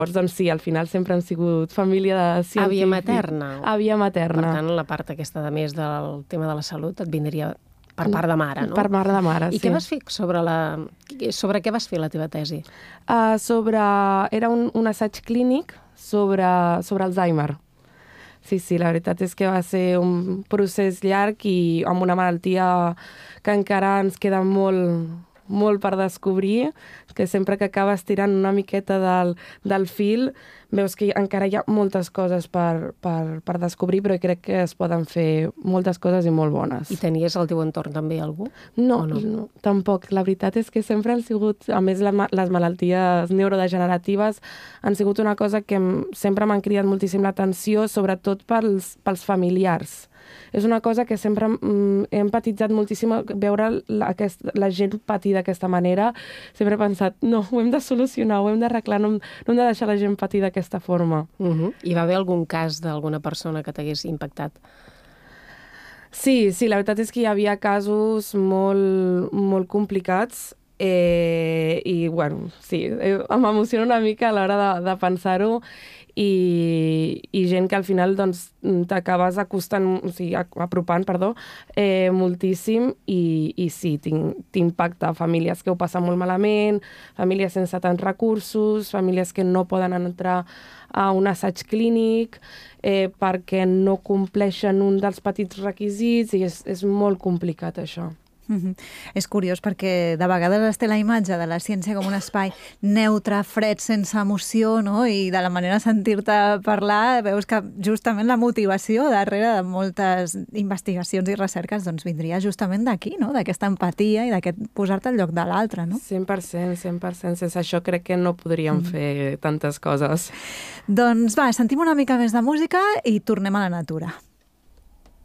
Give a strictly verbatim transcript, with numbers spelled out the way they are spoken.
Llavors, doncs sí, al final sempre hem sigut família de científics. Àvia materna. Àvia materna. Per tant, la part aquesta de més del tema de la salut et vindria per part de mare, no? Per mare de mare, I sí. què vas fer sobre la... Sobre què vas fer la teva tesi? Uh, sobre... Era un, un assaig clínic sobre, sobre Alzheimer. Sí, sí, la veritat és que va ser un procés llarg i amb una malaltia que encara ens queda molt, molt per descobrir, que sempre que acabes tirant una miqueta del, del fil, veus que encara hi ha moltes coses per, per, per descobrir, però crec que es poden fer moltes coses i molt bones. I tenies al teu entorn també algú? No, no? no, tampoc. La veritat és que sempre han sigut, a més la, les malalties neurodegeneratives han sigut una cosa que sempre m'han cridat moltíssim l'atenció, sobretot pels, pels familiars. És una cosa que sempre mm, he empatitzat moltíssim, veure la, aquest, la gent patir d'aquesta manera. Sempre he pensat, no, ho hem de solucionar, ho hem d'arreglar, no, no hem de deixar la gent patir d'aquesta forma. Uh-huh. Hi va haver algun cas d'alguna persona que t'hagués impactat? Sí, sí, la veritat és que hi havia casos molt, molt complicats eh, i, bueno, sí, m'emociona una mica a l'hora de, de pensar-ho. I, i gent que al final doncs, t'acabes acostant, o sigui, apropant, perdó, eh, moltíssim i, i sí, t'impacta famílies que ho passen molt malament, famílies sense tants recursos, famílies que no poden entrar a un assaig clínic eh, perquè no compleixen un dels petits requisits i és, és molt complicat això. Mm-hmm. És curiós perquè de vegades es té la imatge de la ciència com un espai neutre, fred, sense emoció, no? I de la manera de sentir-te parlar veus que justament la motivació darrere de moltes investigacions i recerques doncs vindria justament d'aquí, no? D'aquesta empatia i d'aquest posar-te al lloc de l'altre, no? cent per cent, cent per cent. Sense això crec que no podríem mm. fer tantes coses. Doncs va, sentim una mica més de música i tornem a la natura.